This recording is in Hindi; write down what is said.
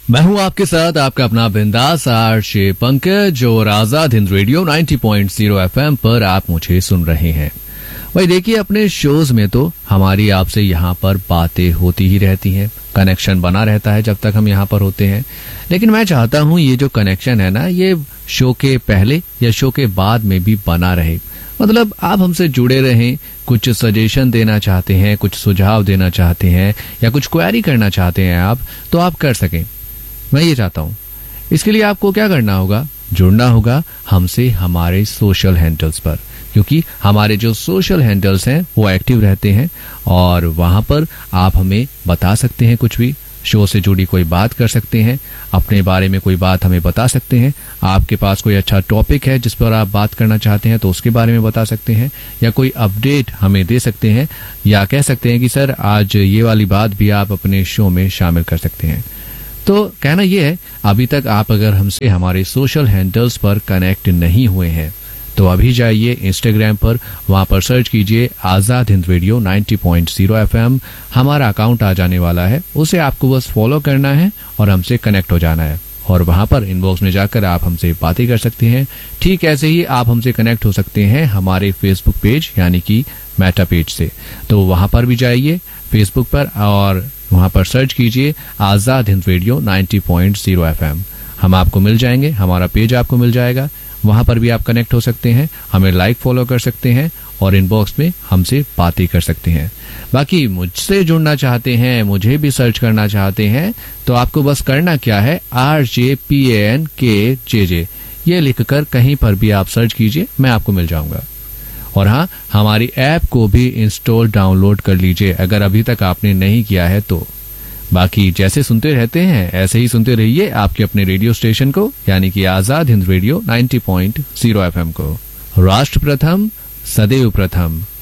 मैं हूं आपके साथ आपका अपना बिंदास आरजे पंकज और आजाद हिंद रेडियो 90.0 एफएम पर आप मुझे सुन रहे हैं। भाई देखिए, अपने शोज में तो हमारी आपसे यहाँ पर बातें होती ही रहती हैं, कनेक्शन बना रहता है जब तक हम यहाँ पर होते हैं। लेकिन मैं चाहता हूँ ये जो कनेक्शन है ना, ये शो के पहले या शो के बाद में भी बना रहे। मतलब आप हमसे जुड़े रहें, कुछ सजेशन देना चाहते हैं, कुछ सुझाव देना चाहते हैं या कुछ क्वेरी करना चाहते हैं आप, तो आप कर सकें। मैं ये चाहता हूं। इसके लिए आपको क्या करना होगा? जुड़ना होगा हमसे हमारे सोशल हैंडल्स पर, क्योंकि हमारे जो सोशल हैंडल्स हैं वो एक्टिव रहते हैं और वहां पर आप हमें बता सकते हैं, कुछ भी शो से जुड़ी कोई बात कर सकते हैं, अपने बारे में कोई बात हमें बता सकते हैं। आपके पास कोई अच्छा टॉपिक है जिस पर आप बात करना चाहते हैं तो उसके बारे में बता सकते हैं, या कोई अपडेट हमें दे सकते हैं, या कह सकते हैं कि सर आज ये वाली बात भी आप अपने शो में शामिल कर सकते हैं। तो कहना यह है, अभी तक आप अगर हमसे हमारे सोशल हैंडल्स पर कनेक्ट नहीं हुए हैं तो अभी जाइए इंस्टाग्राम पर, वहां पर सर्च कीजिए आजाद हिंद रेडियो 90.0 एफएम। हमारा अकाउंट आ जाने वाला है, उसे आपको बस फॉलो करना है और हमसे कनेक्ट हो जाना है, और वहां पर इनबॉक्स में जाकर आप हमसे बातें कर सकते हैं। ठीक ऐसे ही आप हमसे कनेक्ट हो सकते हैं हमारे फेसबुक पेज यानी कि मेटा पेज से। तो वहां पर भी जाइए फेसबुक पर और वहां पर सर्च कीजिए आजाद हिंद रेडियो 90.0 एफएम। हम आपको मिल जाएंगे, हमारा पेज आपको मिल जाएगा, वहां पर भी आप कनेक्ट हो सकते हैं, हमें लाइक फॉलो कर सकते हैं और इनबॉक्स में हमसे बातें कर सकते हैं। बाकी मुझसे जुड़ना चाहते हैं, मुझे भी सर्च करना चाहते हैं, तो आपको बस करना क्या है, RJPANKJJ ये लिखकर कहीं पर भी आप सर्च कीजिए, मैं आपको मिल जाऊंगा। और हाँ, हमारी ऐप को भी इंस्टॉल डाउनलोड कर लीजिए अगर अभी तक आपने नहीं किया है तो। बाकी जैसे सुनते रहते हैं ऐसे ही सुनते रहिए आपके अपने रेडियो स्टेशन को, यानी कि आजाद हिंद रेडियो 90.0 एफएम को। राष्ट्र प्रथम, सदैव प्रथम।